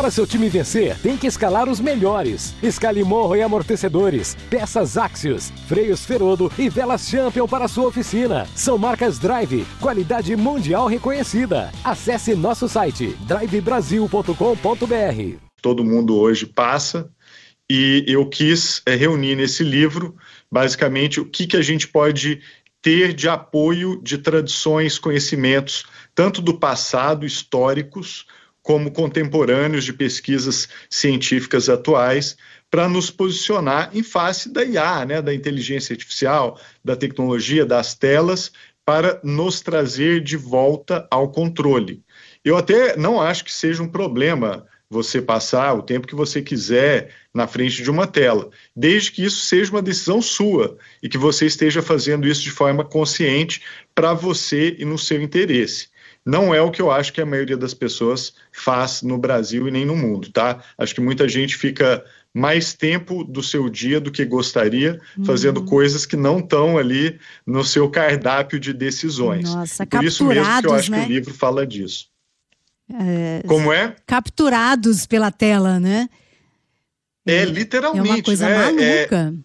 Para seu time vencer, tem que escalar os melhores. Escale morro e amortecedores, peças Axios, freios Ferodo e velas Champion para sua oficina. São marcas Drive, qualidade mundial reconhecida. Acesse nosso site drivebrasil.com.br. Todo mundo hoje passa, e eu quis reunir nesse livro, basicamente, o que a gente pode ter de apoio de tradições, conhecimentos, tanto do passado, históricos, como contemporâneos de pesquisas científicas atuais, para nos posicionar em face da IA, né, da inteligência artificial, da tecnologia, das telas, para nos trazer de volta ao controle. Eu até não acho que seja um problema você passar o tempo que você quiser na frente de uma tela, desde que isso seja uma decisão sua e que você esteja fazendo isso de forma consciente para você e no seu interesse. Não é o que eu acho que a maioria das pessoas faz no Brasil e nem no mundo, tá? Acho que muita gente fica mais tempo do seu dia do que gostaria, fazendo coisas que não estão ali no seu cardápio de decisões. Nossa, por isso mesmo que eu acho, né? que o livro fala disso. Como é? Capturados pela tela, né? Literalmente. É uma coisa maluca.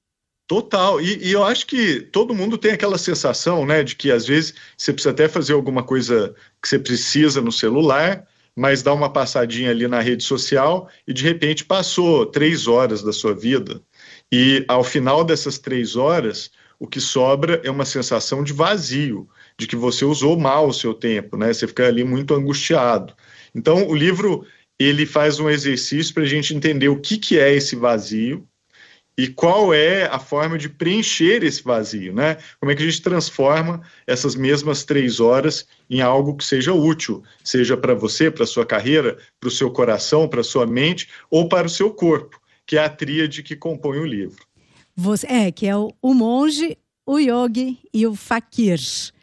Total. E eu acho que todo mundo tem aquela sensação, né, de que às vezes você precisa até fazer alguma coisa que você precisa no celular, mas dá uma passadinha ali na rede social e de repente passou 3 horas da sua vida. E ao final dessas 3 horas, o que sobra é uma sensação de vazio, de que você usou mal o seu tempo, né? Você fica ali muito angustiado. Então, o livro, ele faz um exercício para a gente entender o que é esse vazio e qual é a forma de preencher esse vazio, né? Como é que a gente transforma essas mesmas 3 horas em algo que seja útil, seja para você, para a sua carreira, para o seu coração, para a sua mente ou para o seu corpo, que é a tríade que compõe o livro. Que é o monge, o yogi e o fakir.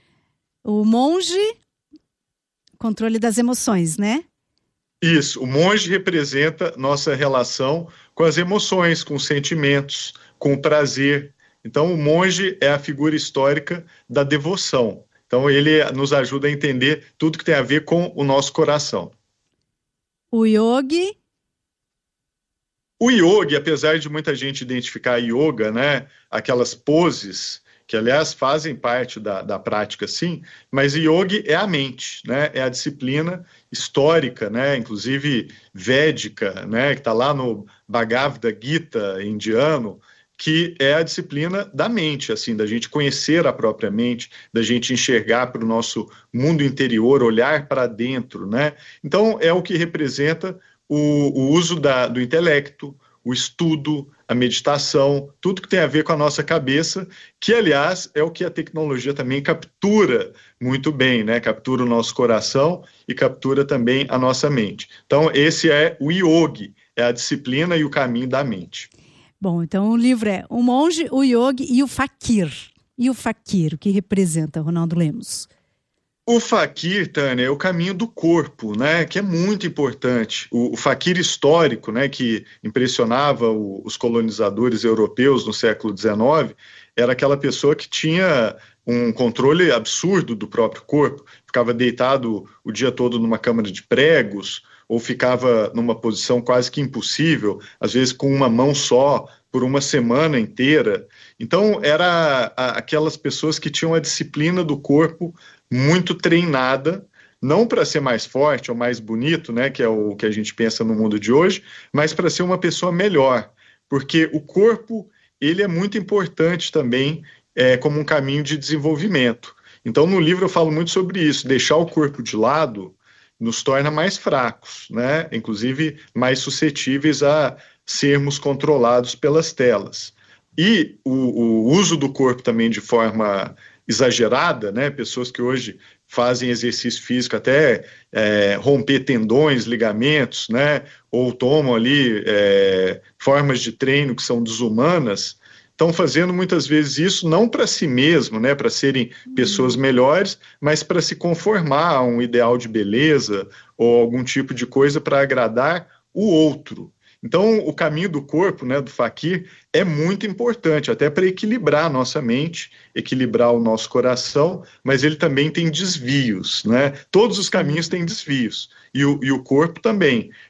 O monge, controle das emoções, né? Isso, o monge representa nossa relação com as emoções, com os sentimentos, com o prazer. Então, o monge é a figura histórica da devoção. Então, ele nos ajuda a entender tudo que tem a ver com o nosso coração. O yogi? O yogi, apesar de muita gente identificar yoga, né, aquelas poses que, aliás, fazem parte da prática, sim, mas yogi é a mente, né, é a disciplina histórica, né, inclusive védica, né, que está lá no Bhagavad Gita indiano, que é a disciplina da mente, assim, da gente conhecer a própria mente, da gente enxergar para o nosso mundo interior, olhar para dentro, né? Então, é o que representa o uso do intelecto, o estudo, a meditação, tudo que tem a ver com a nossa cabeça, que, aliás, é o que a tecnologia também captura muito bem, né? Captura o nosso coração e captura também a nossa mente. Então, esse é o yogi, é a disciplina e o caminho da mente. Bom, então o livro é o monge, o yogi e o fakir. E o fakir, o que representa, Ronaldo Lemos? O fakir, Tânia, é o caminho do corpo, né, que é muito importante. O fakir histórico, né, que impressionava os colonizadores europeus no século XIX, era aquela pessoa que tinha um controle absurdo do próprio corpo, ficava deitado o dia todo numa câmara de pregos, ou ficava numa posição quase que impossível, às vezes com uma mão só, por uma semana inteira. Então, era aquelas pessoas que tinham a disciplina do corpo muito treinada, não para ser mais forte ou mais bonito, né, que é o que a gente pensa no mundo de hoje, mas para ser uma pessoa melhor, porque o corpo, ele é muito importante também como um caminho de desenvolvimento. Então, no livro eu falo muito sobre isso, deixar o corpo de lado nos torna mais fracos, né? Inclusive mais suscetíveis a sermos controlados pelas telas. E o uso do corpo também de forma exagerada, né? Pessoas que hoje fazem exercício físico até romper tendões, ligamentos, né? Ou tomam ali formas de treino que são desumanas, estão fazendo muitas vezes isso não para si mesmo, né, para serem pessoas melhores, mas para se conformar a um ideal de beleza ou algum tipo de coisa para agradar o outro. Então, o caminho do corpo, né, do fakir, é muito importante, até para equilibrar a nossa mente, equilibrar o nosso coração, mas ele também tem desvios, né? Todos os caminhos têm desvios, e o corpo também.